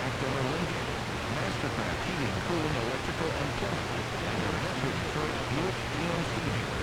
October Lincoln, Mastercraft Heating, Cooling, Electrical, and Plumbing, and your Metro Detroit Buick GMC dealer.